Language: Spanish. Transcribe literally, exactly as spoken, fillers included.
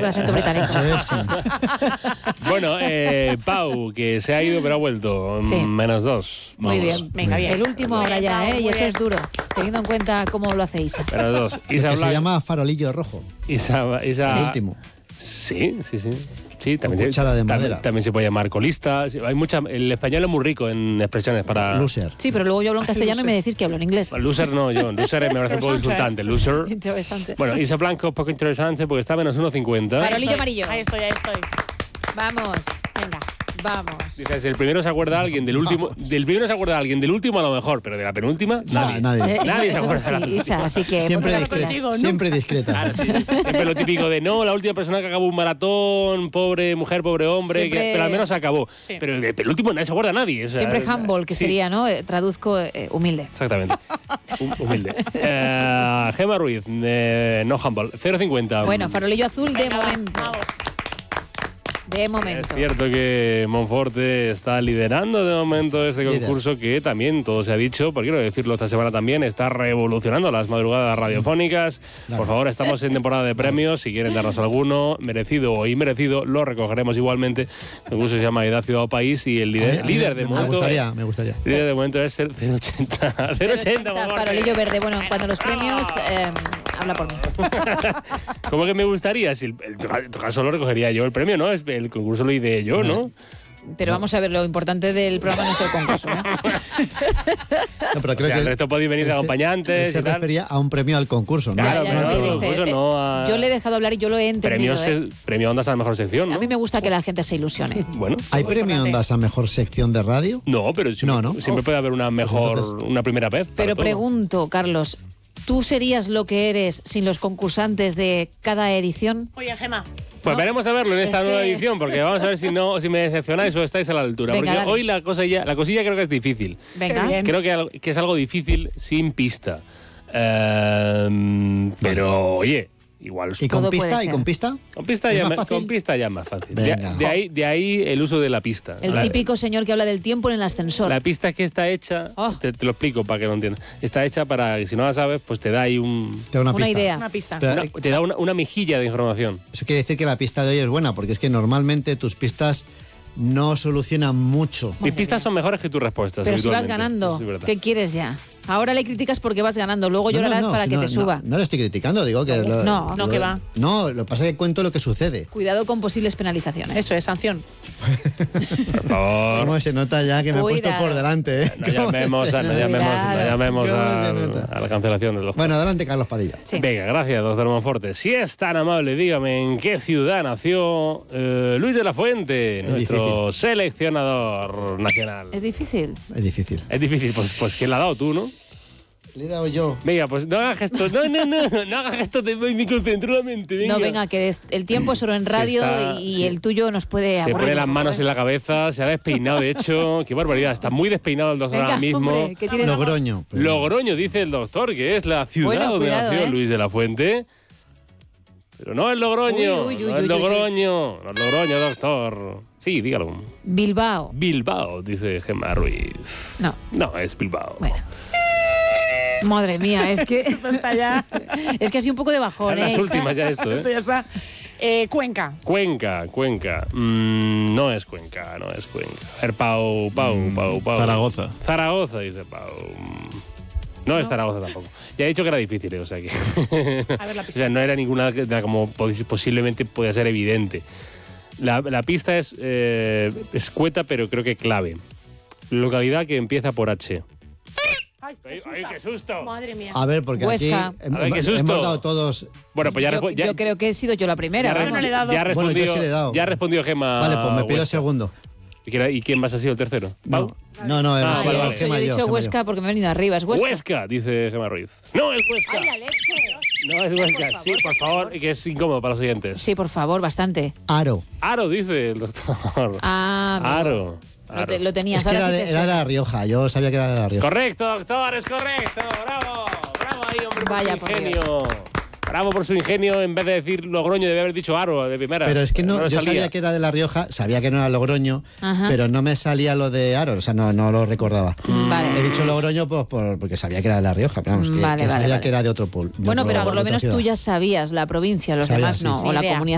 con acento británico. Bueno, eh, Pau, que se ha ido pero ha vuelto. Sí. Menos dos. Muy Vamos. bien. Venga, bien. El último ahora ya, ¿eh? Y eso es duro, teniendo en cuenta cómo lo hace Isa. Menos dos. Isa que Blanco. se llama farolillo rojo. Isa, Isa, El último. Sí, sí, sí. Sí, también, cuchara de también, madera. también se puede llamar colista. Sí, hay mucha, el español es muy rico en expresiones para... Loser. Sí, pero luego yo hablo en castellano y me decís que hablo en inglés. Loser no, yo. Loser me parece un poco insultante. Loser. Interesante. Bueno, Isa Blanco, poco interesante porque está a menos uno cincuenta. Farolillo amarillo. Ahí estoy, ahí estoy. Vamos, venga, vamos. Dices, el primero se acuerda a alguien del último. Del primero se acuerda a alguien del último a lo mejor, pero de la penúltima, nadie. Nah, nadie. Eh, Nadie se eso es acuerda. así, Isa, así que... Siempre ponte las discreta. pilas. consigo, ¿no? Siempre discreta. Claro, sí. Siempre lo típico de no, la última persona que acabó un maratón, pobre mujer, pobre hombre, Siempre- que- pero al menos acabó. Sí. Pero de penúltimo nadie se acuerda a nadie. o sea, Siempre humble, que sí, sería, ¿no? Eh, traduzco eh, humilde. Exactamente. Hum- Humilde. Eh, Gemma Ruiz, eh, no humble, cero cincuenta. Bueno, farolillo azul de Venga, va, momento. vamos. De Es momento. cierto que Monforte está liderando de momento este Líder. concurso que también, todo se ha dicho, por quiero decirlo esta semana también, está revolucionando las madrugadas radiofónicas. Claro. Por favor, estamos en temporada de premios. Si quieren darnos alguno, merecido o inmerecido, lo recogeremos igualmente. El concurso se llama Edad, Ciudad o País y el líder, A mí- líder me, de me momento... gustaría, me gustaría. El líder de momento es el cero ochenta. cero ochenta, Monforte. farolillo verde. Bueno, cuando los premios, eh, habla por mí. ¿Cómo que me gustaría? Si el, el- en tu caso lo recogería yo el premio, ¿no? Es- El concurso lo ideé yo, ¿no? Pero vamos a ver, lo importante del programa no es el concurso, ¿no? No, pero O creo sea, que el resto podéis venir de él se- acompañantes él se y tal. refería a un premio al concurso, ¿no? Claro, Ya, ya, pero no, no, este, concurso eh, no a- Yo le he dejado hablar y yo lo he entendido. Premios ¿eh? es- premio Ondas a la mejor sección, ¿no? A mí me gusta que la gente se ilusione. Bueno. ¿Hay Muy premio importante. Ondas a mejor sección de radio? No, pero siempre, No, ¿no? siempre Uf. puede haber una mejor, entonces- una primera vez. para Pero todo. pregunto, Carlos, ¿tú serías lo que eres sin los concursantes de cada edición? Oye, Gema. Pues ¿no? veremos a verlo en esta Es nueva que- edición, porque vamos a ver si no, si me decepcionáis o estáis a la altura. Venga, porque dale. hoy la cosilla, la cosilla creo que es difícil. Venga. Qué bien. Creo que, al- que es algo difícil sin pista. Ehm, pero, oye, igual. ¿Y con Todo pista? puede ¿Y ser. con pista? Con pista, ¿Es ya más me- fácil? con pista ya más fácil. De, Venga. de ahí, de ahí el uso de la pista. El La- típico señor que habla del tiempo en el ascensor. La pista es que está hecha, Oh. te, te lo explico para que lo entiendas. Está hecha para que si no la sabes, pues te da ahí un. Te da una, Una pista. idea. Una pista. Pero, una- eh, te da una, una mejilla de información. Eso quiere decir que la pista de hoy es buena, porque es que normalmente tus pistas no solucionan mucho. Mis pistas son mejores que tus respuestas. Pero si vas habitualmente. ganando, Eso es verdad. ¿qué quieres ya? Ahora le criticas porque vas ganando, luego No, no, llorarás no, para si que no, te suba. No, no lo estoy criticando, digo que... Lo, No, no, lo- que va. No, lo que pasa es que cuento lo que sucede. Cuidado con posibles penalizaciones. Eso es, sanción. Por favor. ¿Cómo se nota ya que me he puesto Cuidado. por delante? ¿eh? No ¿Cómo llamemos, se a, no nota? llamemos, no Cuidado. llamemos ¿Cómo se al- nota? a la cancelación de los. Bueno, adelante, Carlos Padilla. Sí. Venga, gracias, doctor Monforte. Si es tan amable, dígame en qué ciudad nació eh, Luis de la Fuente, Es nuestro difícil. seleccionador nacional. Es difícil. Es difícil. Es difícil, pues, pues ¿quién la ha dado tú, no? Le he dado yo. Venga, pues no hagas gestos, no, no, no, no hagas gestos de me concentro la mente, venga. No, venga, que es- el tiempo es oro en Se radio está- y sí. el tuyo nos puede Se aburrir. pone las manos en la cabeza, se ha despeinado, de hecho. Qué barbaridad, está muy despeinado el doctor Venga, ahora mismo. hombre, ¿qué tienes? Logroño. pero- Logroño, dice el doctor, que es la ciudad Bueno, donde cuidado, nació ¿eh? Luis de la Fuente. Pero no es Logroño, Uy, uy, no uy, es uy, Logroño, no es Logroño, doctor. Sí, dígalo. Bilbao. Bilbao, dice Gemma Ruiz. No, No, es Bilbao. bueno. Madre mía, es que Esto está ya. es que ha sido un poco de bajón, Están las ¿eh? últimas ya esto, Esto ¿eh? ya está. Eh, Cuenca. Cuenca, Cuenca. Mm, no es Cuenca, no es Cuenca. A ver, Pau, Pau, Pau, Pau. Zaragoza. Zaragoza, dice Pau. Mm, No, es Zaragoza tampoco. Ya he dicho que era difícil, ¿eh? O sea que. A ver la O pista. sea, no era ninguna que era como pos- posiblemente podía ser evidente. La, la pista es eh, escueta, pero creo que clave. Localidad que empieza por H. Ay, ¡Ay, qué ay, susto. qué susto! Madre mía. A ver, porque Huesca. aquí hem- A ver, qué susto. hemos dado todos... Bueno, pues ya, Yo, respo- ya, yo creo que he sido yo la primera. ya, Yo vamos. no le he dado. ya ha Bueno, yo respondido, sí le he dado. ya ha respondido Gemma. Vale, pues me pido Huesca. segundo. ¿Y quién- ¿Y quién más ha sido el tercero? ¿Pau? No, no, no. Ah, hemos Ah, vale, yo, he vale. dicho, Gemma yo he y yo, dicho Gemma y yo. Huesca porque me he venido arriba. Es Huesca. Huesca, dice Gemma Ruiz. No, es Huesca. ¡Ay, la leche! No, es Huesca. Sí, por favor, que es incómodo para los oyentes. Sí, por favor, bastante. Aro. Aro, dice el doctor. Ah, amigo. Aro. Lo, te- lo tenías, Es que ahora era sí de, te era de suena. La Rioja. Yo sabía que era de La Rioja. Correcto, doctor, es correcto. Bravo. Bravo ahí, hombre, por Vaya, su por ingenio. Bravo por su ingenio. En vez de decir Logroño, debe haber dicho Aro de primera. Pero es que no, le yo salía. sabía que era de La Rioja, sabía que no era Logroño, Ajá. pero no me salía lo de Aro, o sea, no, no lo recordaba. Vale. He dicho Logroño pues, por- porque sabía que era de La Rioja, pero vamos, que, Vale, que vale, sabía vale. que era de otro pueblo. Bueno, pero por lo menos tú ya sabías la provincia, los Sabía, demás sí, no, sí. o la Idea. comunidad